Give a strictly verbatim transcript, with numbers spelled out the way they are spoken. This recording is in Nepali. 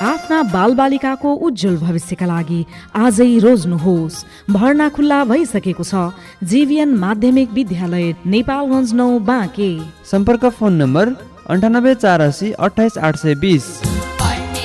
आफ्ना बालबालिकाको उज्जवल भविष्यका लागि आजै रोज्नुहोस्। भर्ना खुल्ला भइसकेको छ। जीवियन माध्यमिक विद्यालय नेपालगञ्ज नौ बाँके। सम्पर्क फोन नम्बर अन्ठानब्बे चार असी अठाइस आठ सय बिस।